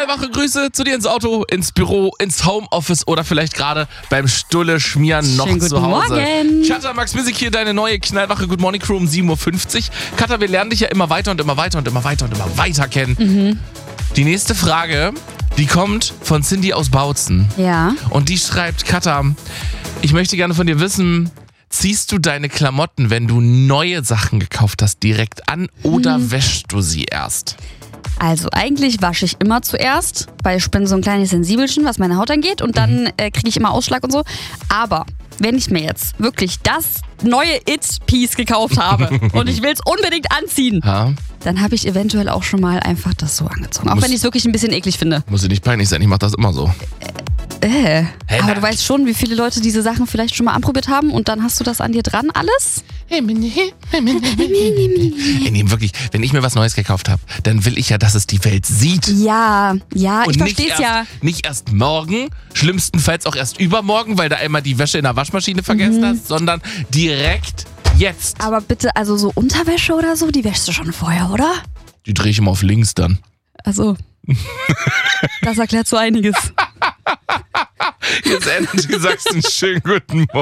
Knallwache Grüße zu dir ins Auto, ins Büro, ins Homeoffice oder vielleicht gerade beim Stulle schmieren noch Schönen zu Hause. Morgen. Katha, Max Missig hier, deine neue Knallwache Good Morning Crew um 7.50 Uhr. Katha, wir lernen dich ja immer weiter und immer weiter und immer weiter und immer weiter kennen. Die nächste Frage, die kommt von Cindy aus Bautzen. Ja. Und die schreibt, Katha, ich möchte gerne von dir wissen, ziehst du deine Klamotten, wenn du neue Sachen gekauft hast, direkt an oder wäschst du sie erst? Also eigentlich wasche ich immer zuerst, weil ich bin so ein kleines Sensibelchen, was meine Haut angeht. Und dann kriege ich immer Ausschlag und so. Aber wenn ich mir jetzt wirklich das neue It-Piece gekauft habe und ich will es unbedingt anziehen, Ha? dann habe ich eventuell auch schon mal einfach das so angezogen. Auch wenn ich es wirklich ein bisschen eklig finde. Muss dir nicht peinlich sein, ich mach das immer so. Aber du weißt schon, wie viele Leute diese Sachen vielleicht schon mal anprobiert haben und dann hast du das an dir dran alles? Nee, wirklich, wenn ich mir was Neues gekauft habe, dann will ich ja, dass es die Welt sieht. Ja, ich Und verstehe es ja. Nicht erst morgen, schlimmstenfalls auch erst übermorgen, weil du einmal die Wäsche in der Waschmaschine vergessen hast, sondern direkt jetzt. Aber bitte, also so Unterwäsche oder so, die wäschst du schon vorher, oder? Die drehe ich immer auf links dann. Also, das erklärt so einiges. Jetzt endlich sagst du einen schönen guten Morgen.